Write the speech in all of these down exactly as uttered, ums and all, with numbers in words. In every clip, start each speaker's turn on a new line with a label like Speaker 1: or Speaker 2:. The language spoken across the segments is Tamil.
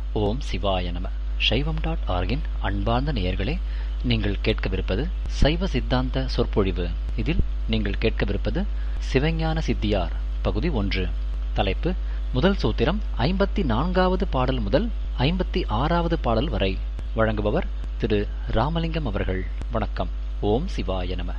Speaker 1: ஓம் சிவாய நம. சைவம் டாட் ஆர்கின் அன்பார்ந்த நேயர்களே, நீங்கள் கேட்கவிருப்பது சைவ சித்தாந்த சொற்பொழிவு. இதில் நீங்கள் கேட்கவிருப்பது சிவஞான சித்தியார் பகுதி ஒன்று. தலைப்பு முதல் சூத்திரம் ஐம்பத்தி நான்காவது பாடல் முதல் ஐம்பத்தி ஆறாவது பாடல் வரை. வழங்குபவர் திரு ராமலிங்கம் அவர்கள். வணக்கம். ஓம் சிவாய நம.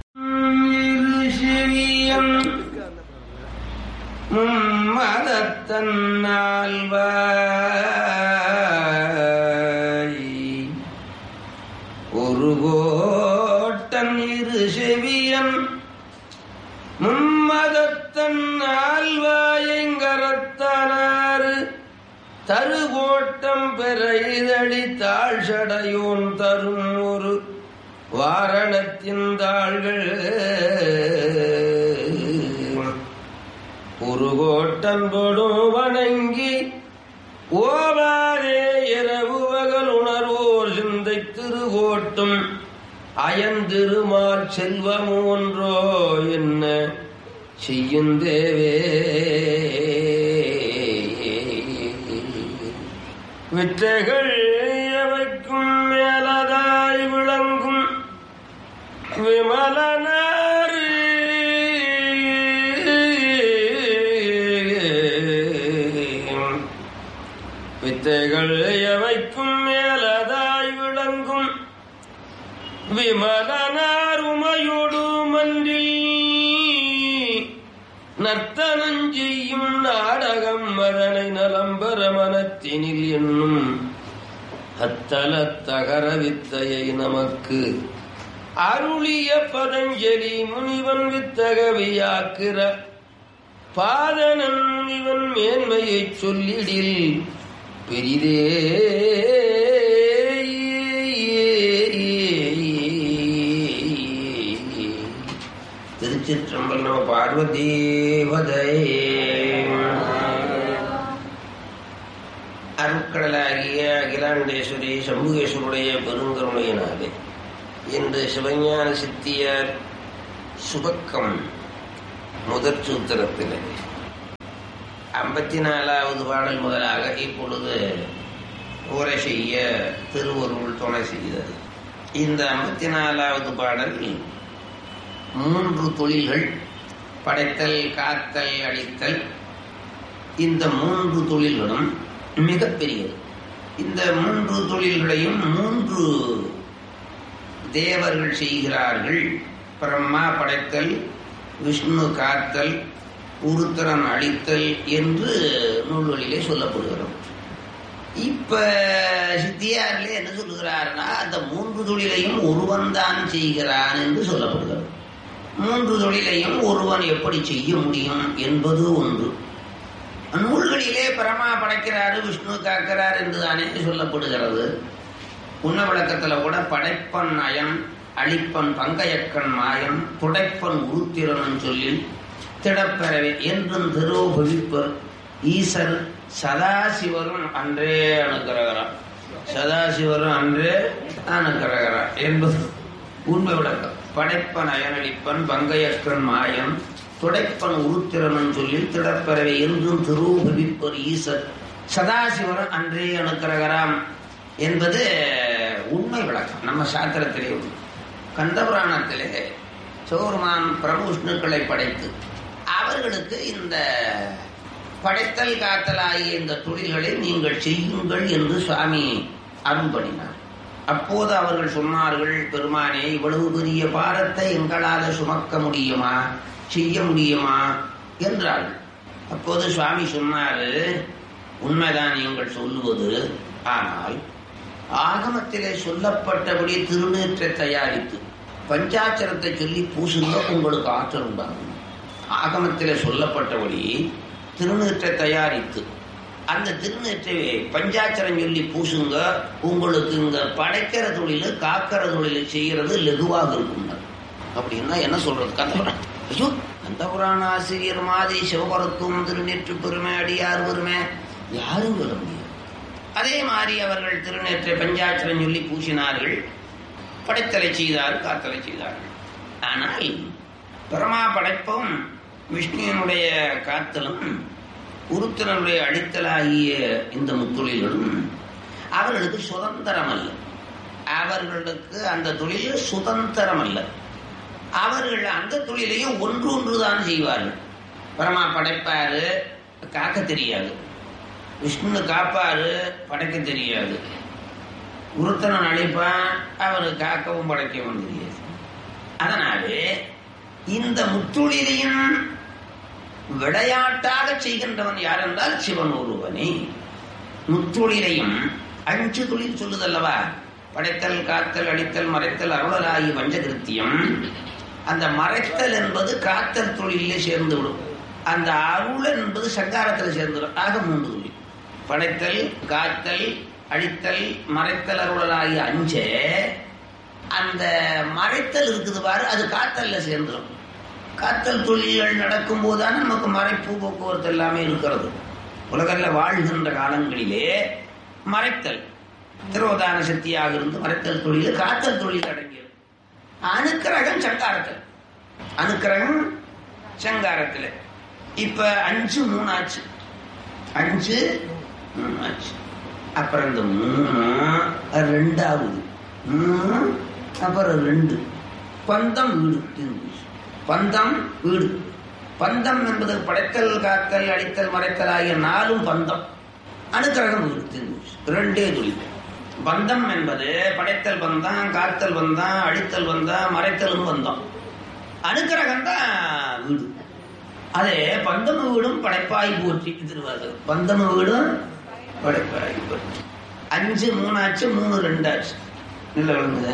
Speaker 2: ஒரு கோட்டன் இரு செவியன் மும்மதத்தன் ஆழ்வாயங்கரத்தானாறு தருகோட்டம் பெற இதழி தாழ் சடையோன் தரும் ஒரு வாரணத்தின் தாள்கள் ஒரு கோட்டன் கொடும் வணங்கி ஓவாரே இரவு பகல் உணர்வோர் சிந்தை திருகோட்டும் அயந்திருமால் செல்வம் ஒன்றோ என்ன செய்யும் தேவே. வித்தைகள் எவைக்கும் மேலதாய் விளங்கும் விமலனாறு வித்தைகள் எவைக்கும் மேலதாய் விளங்கும் விமலனார் உமையோடு மன்றில் நர்த்தனஞ்செய்யும் நாடகம் மதனை நலம்பர மனத்தினில் என்னும் அத்தல தகர வித்தையை நமக்கு அருளிய பதஞ்சலி முனிவன் வித்தகவியாக்கிற பாதனன் முனிவன் மேன்மையை சொல்லிடில் பெரிதே. திருச்சிற்றம்பலம். நம பார்வதீபதே. அருட்கடலாகிய அகிலாண்டேஸ்வரி சம்புகேஸ்வருடைய பெருங்கருணையினாலே இன்று சிவஞான சித்தியார் சுபக்கம் முதற் சூத்திரத்திலே ஐம்பத்தி நாலாவது பாடல் முதலாக இப்பொழுது உரை செய்ய திருவருள் துணை செய்தது. இந்த ஐம்பத்தி நாலாவது பாடல் மூன்று தொழில்கள், படைத்தல், காத்தல், அழித்தல், இந்த மூன்று தொழில்களும் மிகப்பெரியது. இந்த மூன்று தொழில்களையும் மூன்று தேவர்கள் செய்கிறார்கள். பிரம்மா படைத்தல், விஷ்ணு காத்தல், உருத்திரன் அழித்தல் என்று நூல்களிலே சொல்லப்படுகிறோம். இப்ப சித்தியாரிலே என்ன சொல்லுகிறார்னா, அந்த மூன்று தொழிலையும் ஒருவன் தான் செய்கிறான் என்று சொல்லப்படுகிறது. மூன்று தொழிலையும் ஒருவன் எப்படி செய்ய முடியும் என்பது ஒன்று. நூல்களிலே பிரமா படைக்கிறாரு, விஷ்ணு காக்கிறார் என்று தானே சொல்லப்படுகிறது. உண்ண விளக்கத்துல கூட படைப்பன் அயன், அழிப்பன் பங்கையக்கன் மாயன், துடைப்பன் உருத்திரன் சொல்லி திடப்பெறவே என்றும் திருவோபவிப்பர் ஈசர் சதாசிவரும் அன்றே அணுக்கிறகிறார். சதாசிவரும் அன்றே அணுக்கிறகிறார் என்பது உண்மை விளக்கம். படைப்பன் அயனளிப்பன் பங்கையக்கன் மாயன், துடைப்பன் உருத்திரன் சொல்லி திடப்பெறவே என்றும் திருவோபவிப்பர் ஈசர் சதாசிவரும் அன்றே அணுக்கிறகிறாம் என்பது உண்மை விளக்கம். நம்ம சாத்திரத்திலே உண்டு. கந்தபுராணத்திலே சோர்மான் பிரபு விஷ்ணுக்களை படைத்து அவர்களுக்கு இந்த படைத்தல் காத்தல் ஆகிய இந்த தொழில்களை நீங்கள் செய்யுங்கள் என்று சுவாமி அருள் பண்ணினார். அப்போது அவர்கள் சொன்னார்கள், பெருமானே, இவ்வளவு பெரிய பாரத்தை எங்களால் சுமக்க முடியுமா, செய்ய முடியுமா என்றார்கள். அப்போது சுவாமி சொன்னாரு, உண்மைதான் நீங்கள் சொல்லுவது. ஆனால் ஆகமத்திலே சொல்லப்பட்டபடி திருநீற்றை தயாரித்து பஞ்சாட்சரத்தை சொல்லி பூசுங்க, உங்களுக்கு ஆற்றல் உண்டாகும். ஆகமத்திலே சொல்லப்பட்டபடி திருநீற்றை தயாரித்து அந்த திருநீற்றை பஞ்சாட்சரம் சொல்லி பூசுங்க, உங்களுக்கு இங்க படைக்கிற தொழில காக்கிற தொழில செய்யறது லெகுவாக இருக்கும். அப்படின்னா என்ன சொல்றது? கந்தபுராணம். ஐயோ, கந்தபுராண ஆசிரியர் மாதிரி சிவபரத்துவம், திருநீற்று பெருமை, அடியார் பெருமை யாரும் சொல்ல முடியாது. அதே மாதிரி அவர்கள் திருநீற்றை பஞ்சாட்சரம் சொல்லி பூசினார்கள், படைத்தலை செய்தார்கள், காத்தலை செய்தார்கள். ஆனால் பிரமா படைப்பும் விஷ்ணுவினுடைய காத்தலும் உருத்திரனுடைய அடித்தலாகிய இந்த முத்தொழில்களும் அவர்களுக்கு சுதந்திரம் அல்ல. அவர்களுக்கு அந்த தொழில் சுதந்திரம் அல்ல. அவர்கள் அந்த தொழிலையும் ஒன்று ஒன்றுதான் செய்வார்கள். பரமா படைப்பாரு, காக்க தெரியாது. விஷ்ணு காப்பாரு, படைக்க தெரியாது. உருத்தனன் அழைப்பான், அவரு காக்கவும் படைக்கவும் தெரியாது. அதனாலே இந்த முத்தொழிலையும் விளையாட்டாக செய்கின்றவன் யார் என்றால் சிவன் ஒருவனே. முத்தொழிலையும் அஞ்சு தொழில் சொல்லுதல்லவா, படைத்தல், காத்தல், அடித்தல், மறைத்தல், அருளலாகி பஞ்சகிருத்தியம். அந்த மறைத்தல் என்பது காத்தல் தொழிலே சேர்ந்து விடும். அந்த அருள் என்பது சங்காரத்தில் சேர்ந்துடும். ஆக மூன்று தொழில்: படைத்தல், காத்தல், அழித்தல், மறைத்தல், அருளலாகி அஞ்சே. அந்த மறைத்தல் இருக்குது பாரு, அது காத்தல்ல சேர்ந்துடும். காத்தல் தொழில்கள் நடக்கும் போதுதான் நமக்கு மறைப்பு போக்குவரத்து எல்லாமே இருக்கிறது. உலகில் வாழ்கின்ற காலங்களிலே மறைத்தல் திரோதான சக்தியாக இருந்து மறைத்தல் தொழில், காத்தல் தொழில் அடங்கியது. அனுக்கிரகம் சங்காரத்தில், அனுக்கிரகம் சங்காரத்தில். இப்ப அஞ்சு மூணாச்சு, அஞ்சு மூணாச்சு. அப்புறம் இந்த மூணு ரெண்டாவது, மூணு அப்புறம் ரெண்டு. பந்தம் வீடு, பந்தம் வீடு. பந்தம் என்பது படைத்தல், காத்தல், அடித்தல், மறைத்தல் ஆகிய நாலும் பந்தம். அனுக்கிரகம் வீடு, ரெண்டே தொழில். பந்தம் என்பது படைத்தல் பந்தம், காத்தல் பந்தம், அடித்தல் பந்தம், மறைத்தலும் பந்தம். அனுக்கிரகம் தான் வீடு. அதே பந்தம வீடும் படைப்பாய் போற்றி திருவாசகம். பந்தம வீடும் படைப்பாய் போற்றி. அஞ்சு மூணாச்சு, மூணு ரெண்டாச்சு. நல்ல விளங்குது.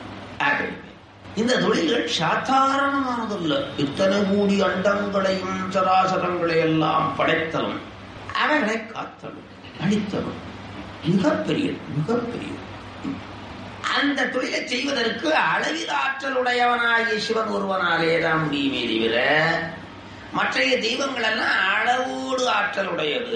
Speaker 2: இந்த தொழில்கள் சாதாரணமானதல்ல. இத்தனை கூடி அண்டங்களையும் சராசரங்களை எல்லாம் படைத்தலும் அவர்களை காத்தலும் அடித்தலும் மிகப்பெரிய மிகப்பெரிய. அந்த தொழிலை செய்வதற்கு அளவில் ஆற்றலுடையவனாகிய சிவன் ஒருவனாலே தான் முடியுமே தவிர மற்றைய தெய்வங்கள் எல்லாம் அளவோடு ஆற்றலுடையது.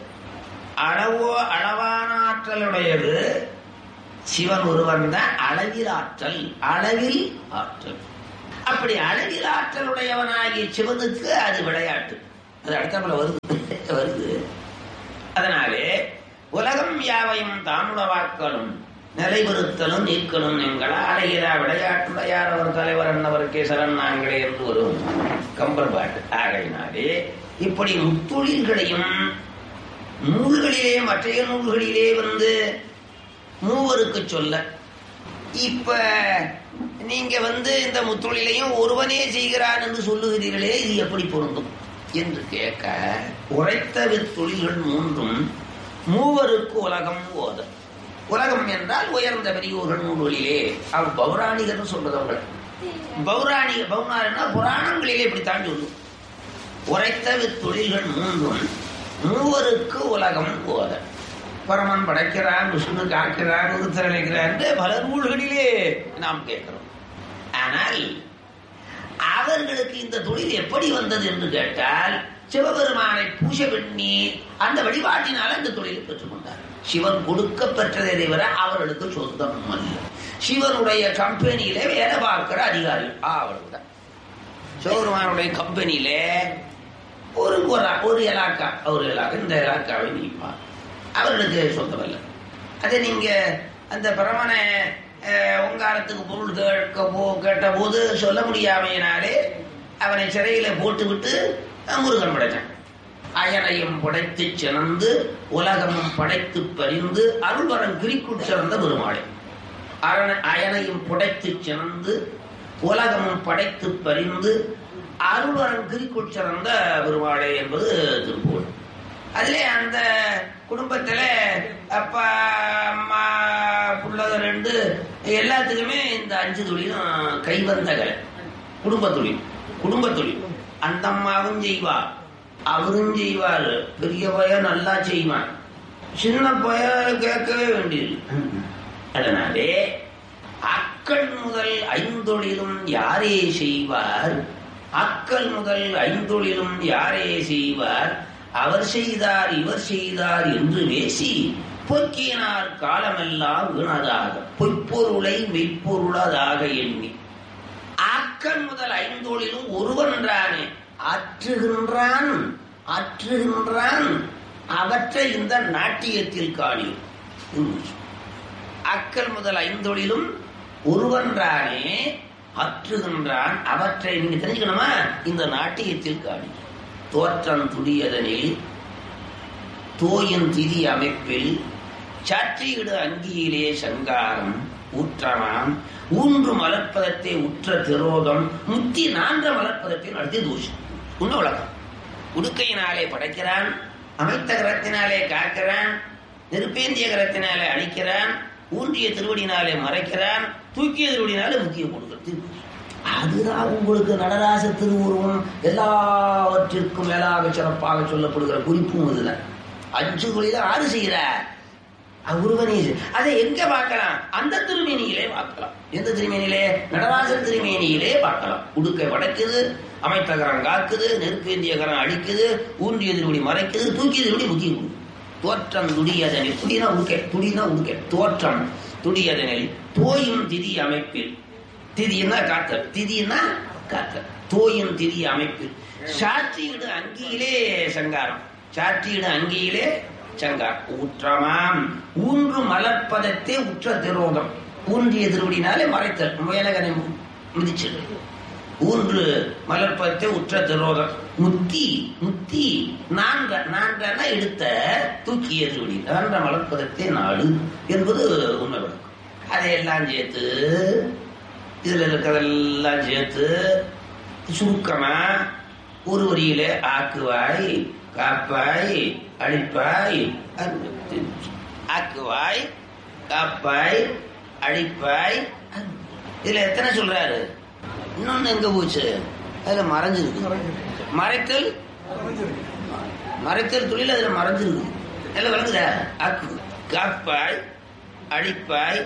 Speaker 2: அளவோ அளவான ஆற்றலுடையது. சிவன் ஒருவன் தான் அளவில் ஆற்றல், அளவில் ஆற்றல். அப்படி அளவில் ஆற்றலுடையவனாகிய சிவனுக்கு அது விளையாட்டு. அது அடுத்தபோல வருது வருது அதனாலே உலகம் யாவையும் தாமுடவாக்களும் நிலைபெறுத்தலும் நீக்கலும் எங்கள் அலையிலா விளையாட்டுடையார் அவர் தலைவர் என்னவருக்கே சரண் நாங்களே என்று வரும் கம்பர் பாட்டு. ஆகையினாலே இப்படி முத்தொழில்களையும் நூல்களிலே மற்றைய நூல்களிலே வந்து மூவருக்கு சொல்ல, இப்ப நீங்க வந்து இந்த முத்தொழிலையும் ஒருவனே செய்கிறான் என்று சொல்லுகிறீர்களே, இது எப்படி பொருந்தும் என்று கேட்க, உரைத்த வித்தொழில்கள் மூன்றும் மூவருக்கு உலகம் ஓத. உலகம் என்றால் உயர்ந்த பெரியோர்கள் நூல்களிலே அவர் பௌராணிகர்னு சொல்றதவங்க. பௌராணிக பௌராணிகனா புராணங்களிலே இப்படித்தான் சொல்லும். உரைத்த வித்தொழில்கள் மூன்றும் மூவருக்கு உலகம் ஓத. பரமன் படைக்கிறான், விஷ்ணு காக்கிறான், உருத்தரணைக்கிறான் பல நூல்களிலே நாம் கேட்கிறோம். ஆனால் அவர்களுக்கு இந்த தொழில் எப்படி வந்தது என்று கேட்டால், சிவபெருமானை பூஜை பண்ணி அந்த வழிபாட்டினால இந்த தொழிலை பெற்றுக்கொண்டார். சிவன் கொடுக்க பெற்றதை தவிர அவர்களுக்கு சொந்தம் அல்ல. சிவனுடைய கம்பெனியிலே வேலை பார்க்கிற அதிகாரி அவர்கள். சிவபெருமானுடைய கம்பெனியிலே ஒரு ஒரு இலாக்கா ஒரு இலாக்கா இந்த இலாக்காவை நீப்பார். அவர்களுக்கு சொந்தமல்ல. அதை நீங்க அந்த பரமனை ஓங்காரத்துக்கு பொருள் கேட்க போ கேட்ட போது சொல்ல முடியாமையினாலே அவனை சிறையில போட்டு விட்டு முருகன் படைத்தான். அயனையும் படைத்து சிறந்து உலகமும் படைத்து பறிந்து அருள்வரம் கிரிக்குட் சிறந்த பெருமாளை. அயனையும் புடைத்து சிறந்து உலகமும் படைத்து பறிந்து அருள்வரம் கிரிக்குட் சிறந்த பெருமாளை என்பது திருப்பூர். அதிலே அந்த குடும்பத்துல அப்பா அம்மா புள்ளக ரெண்டு எல்லாத்துக்குமே இந்த அஞ்சு தொழிலும் கைவந்த கலை. குடும்ப தொழில் குடும்ப தொழில் அந்த அம்மாவும் செய்வார், அவரும் செய்வார். பெரிய பையன் நல்லா செய்வான், சின்ன பையன் கேட்கவே வேண்டியது. அதனாலே அக்கள் முதல் ஐந்தொழிலும் யாரே செய்வார், அக்கள் முதல் ஐந்தொழிலும் யாரே செய்வார், அவர் செய்தார் இவர் செய்தார் என்று பேசி பொக்கினார் காலமெல்லாம் வீணதாக பொய்ப்பொருளை மெய்ப்பொருளதாக எண்ணி. ஆக்கன் முதல் ஐந்தோளிலும் ஒருவன்றானே ஆற்றுகின்றான் ஆற்றுகின்றான் அவற்றை இந்த நாட்டியத்தில் காணியும். அக்கல் முதல் ஐந்தொழிலும் ஒருவன்றானே அற்றுகின்றான் அவற்றை நீங்க தெரிஞ்சுக்கணுமா இந்த நாட்டியத்தில் காணி. தோற்றம் துடியதனில் தோயின் திதி அமைப்பில் சாற்றியிடு அங்கியிலே சங்காரம் ஊற்றமாம் ஊன்று மலர்ப்பதத்தை உற்ற திரோதம் முத்தி நான்ற மலர்ப்பதத்தை நடத்தி தூஷம். உன்ன உலகம் உடுக்கையினாலே படைக்கிறான், அமைத்த கரத்தினாலே காக்கிறான், நெருப்பேந்திய கரத்தினாலே அழிக்கிறான், ஊன்றிய திருவடினாலே மறைக்கிறான், தூக்கிய திருவடினாலே முக்கிய கொடுக்கிறது. அதுதான் உங்களுக்கு நடராச திருவுருவம் எல்லாவற்றிற்கும் மேலாக சிறப்பாக சொல்லப்படுகிற குறிப்பும் இதுதான். அஞ்சு தொழில ஆறு செய்கிறார் உருவனே. அதை எங்க பார்க்கலாம்? அந்த திருமேனியிலே பார்க்கலாம். எந்த திருமேனியிலே? நடராசர் திருமேனியிலே பார்க்கலாம். உடுக்கை படைக்குது, அமைத்த கரம் காக்குது, நெருப்பேந்திய கரம் அழிக்குது, ஊன்றிய திருவடி மறைக்குது, தூக்கிய திருவடி முக்கிய கொடுக்குது. தோற்றம் துடியதனில் துடினா உடுக்கை, துடினா உடுக்கை, தோற்றம் துடியதனில் தோயும் திதி அமைப்பில், திதினா காத்தல், திதினா காத்தல், தோயும் திதி அமைப்பில் சாற்றியிடு அங்கியிலே சங்காரம், சாற்றியிடு அங்கியிலே சங்கார் ஊற்றமாம் ஊன்று மலர்ப்பதத்தை உற்ற திரோதம் ஊன்றிய திருவடினாலே மறைத்தல் மேலகனை மிதிச்சது ஊன்று மலர்ப்பதத்தை உற்ற திரோதம் முத்தி முத்தி நான்க நான்கன எடுத்த தூக்கிய திருவடி நான்ற மலர்ப்பதத்தை நாடு என்பது உண்மை விளக்கம். அதையெல்லாம் சேர்த்து இதுல இருக்கிறதெல்லாம் சேர்த்து சுருக்கமா ஒரு வரியிலே ஆக்குவாய் காப்பாய் அழிப்பாய் ஆக்குவாய் காப்பாய் அழிப்பாய். இதுல எத்தனை சொல்றாரு? இன்னொன்னு எங்க போச்சு? அதுல மறைஞ்சிருக்கு. மறைத்தல் மறைத்தல் தொழில் அதுல மறைஞ்சிருக்கு. எல்லாம் விளங்குதா? ஆக்கு காப்பாய் அழிப்பாய்.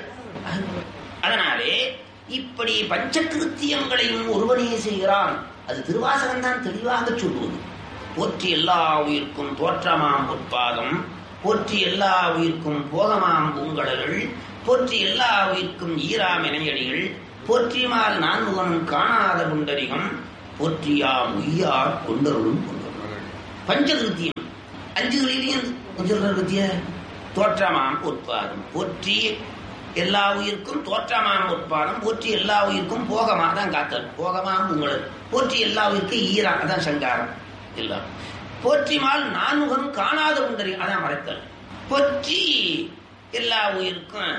Speaker 2: அதனாலே இப்படி பஞ்சகிருத்தியங்களையும் ஒருவனே செய்கிறான். அது திருவாசகம் தான் தெளிவாக சொல்லுவது. போற்றி எல்லா உயிர்க்கும் தோற்றமாம் பொற்பாதம், போற்றி எல்லா உயிர்க்கும் போகமாம் பூங்கடல்கள், போற்றி எல்லா உயிர்க்கும் ஈராம் இணையடிகள், போற்றிமால் நான்முகனும் காணாத குண்டரிகம், போற்றியாம் உய்யார் கொண்டருளும் கொண்டவர்கள். பஞ்சகிருத்தியம் அஞ்சுகளிலேயும் கிருத்திய தோற்றமாம் பொற்பாதம், போற்றி எல்லா உயிர்க்கும் தோற்றமாம் பொற்பாதம், போற்றி எல்லா உயிர்க்கும் போகமா தான் காத்தல், போகமாம் பூங்கடல், போற்றி எல்லா உயிர்க்கும் ஈரா அதான் சங்காரம். போற்றிமால் நான்முகன் காணாத குண்டரி அதான் மறைத்தல். போற்றி எல்லா உயிருக்கும்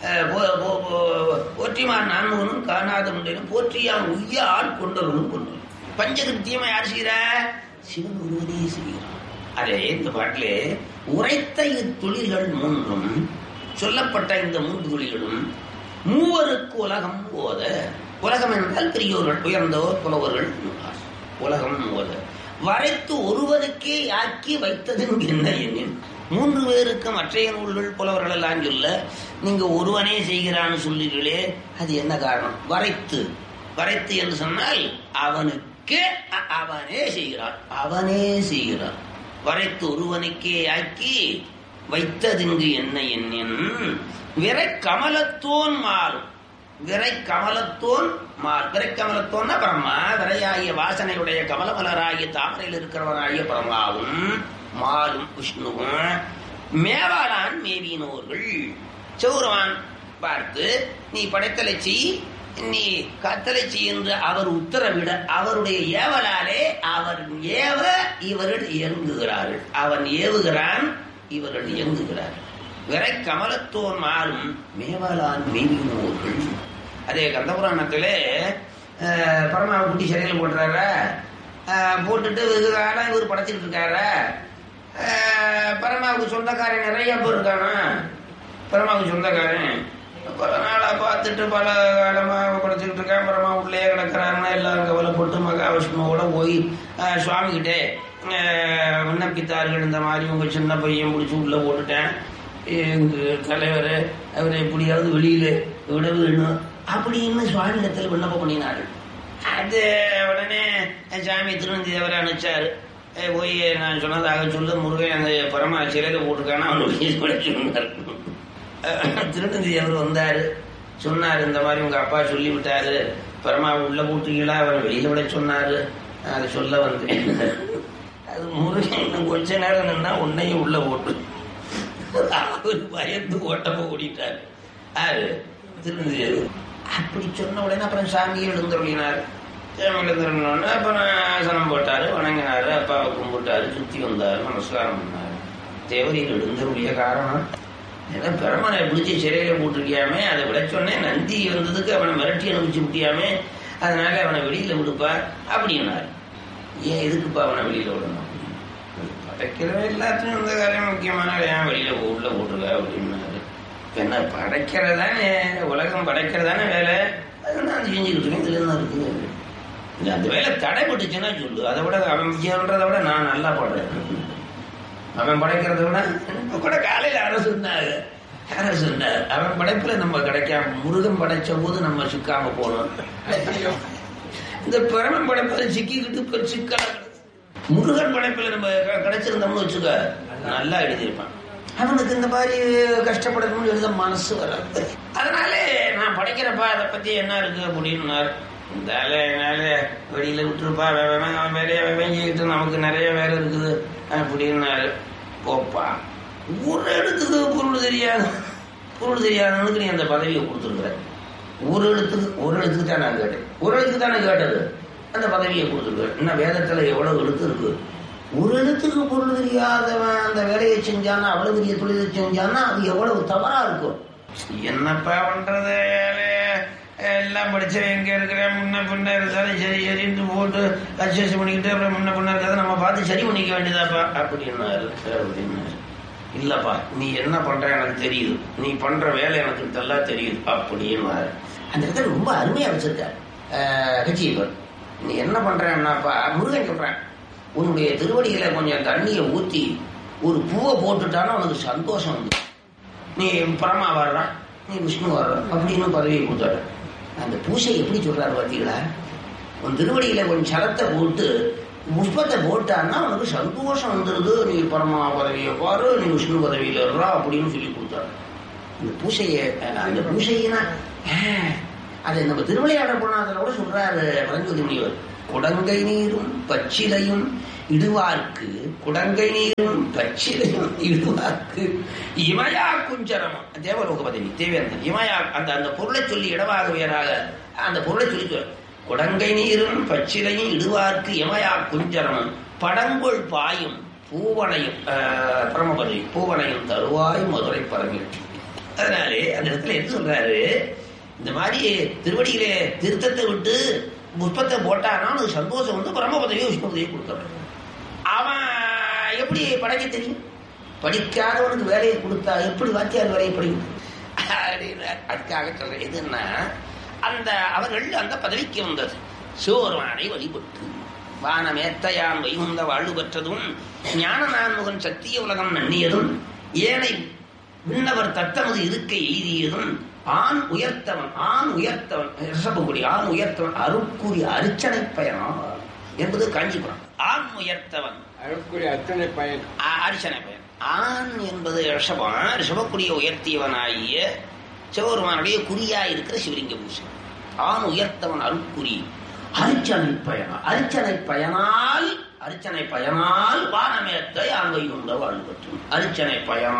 Speaker 2: போற்றிமால் நான்முகனும் காணாத குண்டரும் போற்றியான் உய்யால் கொண்டவனும் கொண்டவன். பஞ்சகிருத்தியமா யார் செய்கிற? சிவன் ஒருவனே செய்கிறான். அதே இந்த பாட்டிலே உரைத்த இத்தொழில்கள் மூன்றும் சொல்லப்பட்ட இந்த மூன்று தொழில்களும் மூவருக்கு உலகம் போத. உலகம் என்றால் பெரியோர்கள், உயர்ந்தோர், புலவர்கள். உலகம் போத வரைத்து ஒருவனுக்கே ஆக்கி வைத்தது என்ன எண்ணின். மூன்று பேருக்கு மற்றைய நூல்கள் புலவர்கள் எல்லாம் சொல்ல நீங்க ஒருவனே செய்கிறான்னு சொல்லுங்களே, அது என்ன காரணம்? வரைத்து வரைத்து என்று சொன்னால் அவனுக்கே அவனே செய்கிறான், அவனே செய்கிறான். வரைத்து ஒருவனுக்கே ஆக்கி வைத்ததுங்கு என்ன எண்ணின் விரை கமலத்தோன் மாறும். விரை கமலத்தோன் மால் விரை கமலத்தோன்னா பிரம்மா, விரையாகிய வாசனையுடைய கமலமலராகிய தாமரையில் இருக்கிறவனாகிய பிரம்மாவும் மாலும் விஷ்ணுவும் மேவாளான் மேவினோர்கள். சௌரவான் பார்த்து நீ படைத்தலை செய், நீ கத்தலை செய் என்று அவர் உத்தரவிட அவருடைய ஏவலாலே அவர் ஏவ இவர்கள் இயங்குகிறார்கள். அவன் ஏவுகிறான், இவர்கள் இயங்குகிறார்கள். விரை கமலத்தோன் மாலும் மேவாளான் மேவினோர்கள். அதே கந்தபுராணத்திலே பரமாவை குட்டி சிறையில் போட்டுறார, போட்டுட்டு வெகு காலம் இவர் படைச்சிட்டு இருக்கார. பரமாவுக்கு சொந்தக்காரன் நிறைய பேர் இருக்கானா, பரமாவுக்கு சொந்தக்காரன் பல நாளா பார்த்துட்டு பல காலமா படைச்சிக்கிட்டு இருக்கான். பரமா உள்ளே கிடக்கிறாருன்னா எல்லாரும் கவலைப்பட்டு மகாவிஷ்ணுவோட போய் சுவாமி கிட்டே விண்ணப்பித்தார்கள். இந்த மாதிரி உங்க சின்ன பையன் பிடிச்சி உள்ள போட்டுட்டேன், எங்க தலைவர் அவரை எப்படியாவது வெளியில விட வேணும் அப்படின்னு சுவாமியிடத்தில் விண்ணப்பம் பண்ணினார்கள். அது உடனே சாமி திருநந்தி தேவரை அனுப்பிச்சாரு. போய் நான் சொன்னதாக சொல்ல முருகன் அந்த பரமா சிலையில போட்டிருக்கானா அவனுக்கு சொன்னார். திருநந்தி தேவர் வந்தாரு, சொன்னாரு இந்த மாதிரி உங்க அப்பா சொல்லி விட்டாரு, பரமா உள்ள போட்டுக்கீங்களா அவரை வெளியில விட சொன்னாரு. அதை சொல்ல வந்தேன். அது முருகன் இன்னும் கொஞ்ச நேரம் நின்னா உன்னையும் உள்ள போட்டு அவர் பயந்து ஓட்டமா ஓடிட்டார். ஆறு திருநெல்வேலி அப்படி சொன்ன உடனே அப்புறம் சாமியை எழுந்தருளினார். சாமி எழுந்தருளினோடனே அப்புறம் ஆசனம் போட்டாரு, வணங்கினாரு, அப்பாவை கும்பிட்டாரு, சுத்தி வந்தாரு, நமஸ்காரம் பண்ணாரு. தேவரியில் எழுந்தருளிய காரணம் ஏன்னா பெருமனை பிடிச்சி சிறையில போட்டிருக்கியாமே, அதை விட சொன்னேன். நந்தி வந்ததுக்கு அவனை மிரட்டி அனுப்பிச்சு விட்டியாமே, அதனால அவனை வெளியில விடுப்பா அப்படின்னாரு. ஏன் எதுக்குப்பா அவனை வெளியில விடணும்? படைக்கிறவ எல்லாத்தையும் இந்த காரியம் முக்கியமான ஏன் வெளியில உள்ள போட்டுருக்க அப்படின்னாரு. என்ன படைக்கிறதானே உலகம், படைக்கிறதானே வேலை, அதை நான் செஞ்சுக்கிட்டு இருக்கேன். இதுல தான் இருக்கு. அந்த வேலை தடைப்பட்டுச்சுன்னா சொல்லு. அதை விட அவன் விஜயன்றதை விட நான் நல்லா பாடுறேன். அவன் படைக்கிறத விட கூட காலையில யாரும் சொன்னாங்க யாரும் சொன்னார் அவன் படைப்புல நம்ம கிடைக்காம, முருகன் படைச்ச போது நம்ம சிக்காம போனோம். இந்த பிரமன் படைப்புல சிக்கிக்கிட்டு இப்ப சிக்கல. முருகன் படைப்புல நம்ம கிடைச்சிருந்தோம்னு வச்சுக்க நல்லா எழுதியிருப்பான். அவனுக்கு இந்த மாதிரி கஷ்டப்படணும்னு எழுத மனசு வராது. அதனால நான் படைக்கிறப்பா அதை பத்தி என்ன இருக்கு அப்படின்னாரு. இந்த என்னால வெளியில விட்டுருப்பா, அவன் வேலையை வேஞ்சிக்கிட்டு நமக்கு நிறைய வேலை இருக்குது அப்படின்னாரு. போப்பா, ஒரு எழுத்துக்கு பொருள் தெரியாது, பொருள் தெரியாதவனுக்கு நீ அந்த பதவியை கொடுத்துருக்குற. ஒரு எழுத்துக்கு ஒரு எழுத்துக்கு தான் நான் கேட்டேன், ஒரு எழுத்துக்கு தானே கேட்டது, அந்த பதவியை கொடுத்துருக்குற. இன்னும் வேதத்துல எவ்வளவு எழுத்து இருக்கு. ஒரு எழுத்துக்கு பொருள் தெரியாதவன் அந்த வேலையை செஞ்சானா, அவ்வளவு பெரிய தொழிலை செஞ்சானா அது எவ்வளவு தவறா இருக்கும். என்னப்பா பண்றது, எல்லாம் படிச்சவன் எங்க இருக்கிறேன், முன்ன பின்ன இருந்தாலும் சரி சரின்னு போட்டு அட்ஜஸ்ட் பண்ணிக்கிட்டு அப்புறம் முன்ன பின்ன இருக்கிறத நம்ம பார்த்து சரி பண்ணிக்க வேண்டியதாப்பா அப்படின்னாரு. அப்படின்னாரு. இல்லப்பா, நீ என்ன பண்ற எனக்கு தெரியுது, நீ பண்ற வேலை எனக்கு நல்லா தெரியுது அப்படின்னாரு. அந்த இடத்துல ரொம்ப அருமையா வச்சிருக்காரு கட்சியவர். நீ என்ன பண்றேன்னாப்பா, முருகன் சொல்றேன், உன்னுடைய திருவடிகளை கொஞ்சம் தண்ணியை ஊத்தி ஒரு பூவை போட்டுட்டானா உனக்கு சந்தோஷம் வந்து, நீ பரமா வர்ற, நீ விஷ்ணு வர்ற அப்படின்னு பதவியை கொடுத்தாரு. அந்த பூசை எப்படி சொல்றாரு பார்த்தீங்களா, உன் திருவடியில கொஞ்சம் சரத்தை போட்டு புஷ்பத்தை போட்டான்னா உனக்கு சந்தோஷம் வந்துருது, நீ பரமா பதவியை பாரு, நீ விஷ்ணு பதவியில இருறா அப்படின்னு சொல்லி கொடுத்தாரு. அந்த பூசையை அந்த பூசைனா அதை நம்ம திருவிளையாட போனாதில் கூட சொல்றாரு பரஞ்சோதி முனிவர். குடங்கை நீரும் பச்சிலையும் இடுவார்க்கு, குடங்கை நீரும் பச்சிலையும் இடுவார்க்கு இமயா குஞ்சரமும். தேவலோக பதவி தேவேந்தன் இமயா அந்த அந்த பொருளை சொல்லி இடவாக வேறாக அந்த பொருளை சொல்லி, குடங்கை நீரும் பச்சிலையும் இடுவார்க்கு இமயா குஞ்சரமும் படங்கொள் பாயும் பூவனையும் பரமபதவி பூவனையும் தருவாய் மதுரை பரமிட்டு. அதனாலே அந்த இடத்துல என்ன சொல்றாரு, இந்த மாதிரி திருவடியிலே திருத்தத்தை விட்டு புஷ்பத்தை போட்டானா அவனுக்கு சந்தோஷம் வந்து பரம பதவியை விஷ்ணு பதவியை கொடுத்தாரு. அவன் எப்படி படைக்க தெரியும், படிக்காதவனுக்கு வேலையை கொடுத்தா எப்படி வாத்தியார் வேலையை படிக்கும் அப்படின்னு அதுக்காக சொல்றேன். எதுன்னா அந்த அவர்கள் அந்த பதவிக்கு வந்தது சோர்வானை வழிபட்டு வானமேத்தையான் வைகுந்த வாழ்வு பெற்றதும் ஞான நான்முகன் சத்திய உலகம் நன்னியதும் ஏனை விண்ணவர் தத்தமது இருக்கை எய்தியதும் ஆண் உயர்த்தவன் ஆண் உயர்த்தவன் ரிஷபகுடி ஆண் உயர்த்தவன் அருட்கூறி அர்ச்சனை பயணம் என்பது காஞ்சிபுரம். ஆண் உயர்த்தவன் அருட்கூறி அர்ச்சனை பயன் அர்ச்சனை பயன். ஆண் என்பது ரிஷபம், ரிஷபக்குடியை உயர்த்தியவனாகிய சிவபெருமானுடைய குறியா இருக்கிற சிவலிங்க பூசை. ஆண் உயர்த்தவன் அருட்குறி அர்ச்சனை பயணம். அர்ச்சனை பயனால் அர்ச்சனை பயனால் வானமேத்தை ஆண்மை உண்ட வாழ்வற்றும். அர்ச்சனை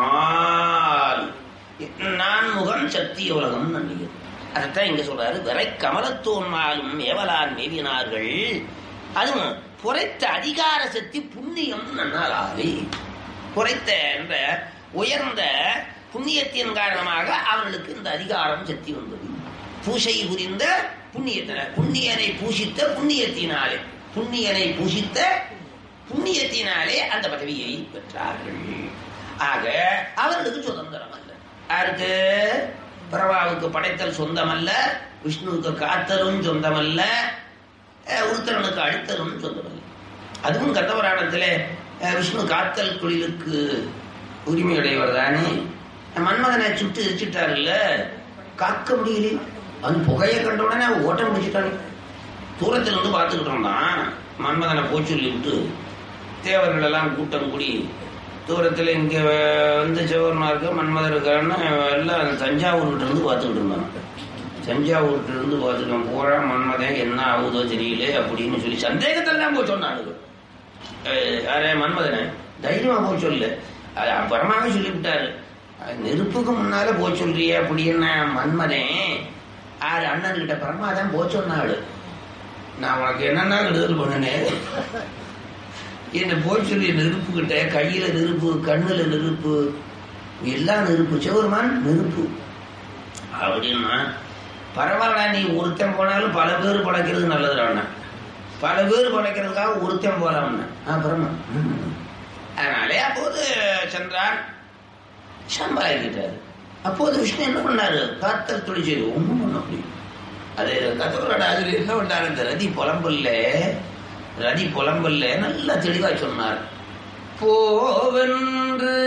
Speaker 2: பயனால் நான்முகன் சத்திய உலகம் நன்றியது. அதைத்தான் இங்க சொல்றாரு. விரை கமலத்தோன்மாலும் ஏவலான் மேவினார்கள், அதுவும் புரைத்த அதிகார சக்தி புண்ணியம் நன்னாளாவே. புரைத்த என்ற உயர்ந்த புண்ணியத்தின் காரணமாக அவர்களுக்கு இந்த அதிகாரம் சக்தி வந்தது. பூசை புரிந்த புண்ணியத்தின புண்ணியனை பூசித்த புண்ணியத்தினாலே புண்ணியனை பூசித்த புண்ணியத்தினாலே அந்த பதவியை பெற்றார்கள். ஆக அவர்களுக்கு சுதந்திரம் அல்ல. யாருக்கு? பிரபாவுக்கு படைத்தல் சொந்தமல்ல, விஷ்ணுவுக்கு காத்தலும் சொந்தமல்ல, உருத்தரனுக்கு அழித்தலும் சொந்தமல்ல. அதுவும் கந்தபுராணத்திலே விஷ்ணு காத்தல் தொழிலுக்கு உரிமையுடையவர் தானே. மன்மதனை சுட்டு எரிச்சிட்டாரு இல்ல, காக்க முடியல. அது புகையை கண்ட உடனே ஓட்ட முடிச்சுட்டாரு. தூரத்தில் வந்து பார்த்துக்கிட்டு இருந்தான். மன்மதனை போய் சொல்லி விட்டு தேவர்கள் எல்லாம் கூட்டம் கூடி தூரத்தில் இங்கே வந்து சிவபெருமாருக்கு மன்மதன் இருக்காருன்னு எல்லாம் தஞ்சாவூர்கிட்ட இருந்து பார்த்துக்கிட்டு இருந்தாங்க. தஞ்சாவூர்கிட்ட இருந்து பார்த்துக்கலாம் போறா மன்மதன் என்ன ஆகுதோ தெரியல அப்படின்னு சொல்லி சந்தேகத்தெல்லாம் போய் சொன்னாங்க. யாரே மன்மதனை தைரியமா போய் சொல்லு, அது அப்புறமாவே சொல்லிவிட்டாரு. நெருப்புக்கு முன்னால போ சொல்றிய அப்படின்னு மன்மதன் ஆறு அண்ணன் கிட்ட பரமாதான் போ சொன்னாள். நான் உனக்கு என்னன்னா விடுதல் பண்ணினேன் என்ன போய் சொல்லி நெருப்பு கிட்ட கையில நெருப்பு, கண்ணுல நெருப்பு, எல்லாம் நெருப்பு, சிவருமான் நெருப்பு அப்படின்னா பரவாயில்ல, நீ ஒருத்தன் போனாலும் பல பேர் படைக்கிறது நல்லதுடா, பல பேர் படைக்கிறதுக்காக ஒருத்தன் போறான் அப்புறமா. அதனாலே அப்போது சென்றான், சம்பாதிக்கிட்டாரு. அப்போது விஷ்ணு என்ன பண்ணாரு, காத்தல் துளி செய்து ஒன்றும் பண்ண முடியும். அது கத்தவரோட ஆசிரியர் என்ன பண்ணாரு, இந்த ரதி புலம்பல்ல ரதி புலம்பல்ல நல்லா தெளிவா சொன்னார். போவென்று